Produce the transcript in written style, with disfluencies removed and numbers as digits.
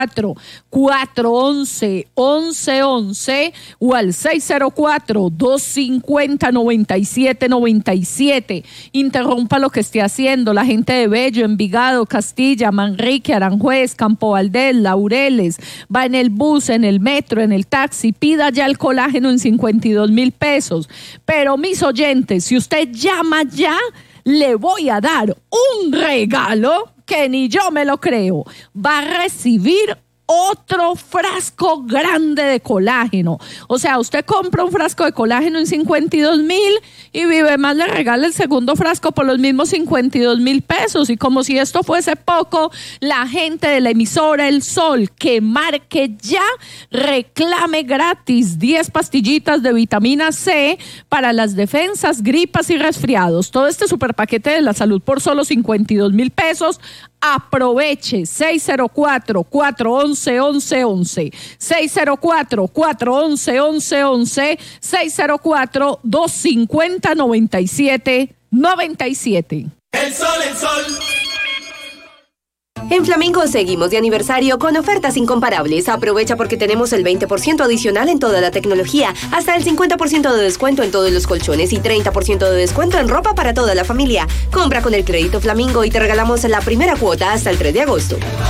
411-1111 o al 604-250-9797. Interrumpa lo que esté haciendo. La gente de Bello, Envigado, Castilla, Manrique, Aranjuez, Campo Valdés, Laureles, va en el bus, en el metro, en el taxi, pida ya el colágeno en 52,000 pesos. Pero mis oyentes, si usted llama ya, le voy a dar un regalo que ni yo me lo creo. Va a recibir otro frasco grande de colágeno. O sea, usted compra un frasco de colágeno en 52,000 y Vive Más le regala el segundo frasco por los mismos 52,000 pesos. Y como si esto fuese poco, la gente de la emisora El Sol, que marque ya, reclame gratis 10 pastillitas de vitamina C para las defensas, gripas y resfriados. Todo este superpaquete de la salud por solo 52,000 pesos. Aproveche. 604-411-1111, 604-411-1111, 604-250-9797. El sol, el sol. En Flamingo seguimos de aniversario con ofertas incomparables. Aprovecha porque tenemos el 20% adicional en toda la tecnología, hasta el 50% de descuento en todos los colchones y 30% de descuento en ropa para toda la familia. Compra con el crédito Flamingo y te regalamos la primera cuota hasta el 3 de agosto.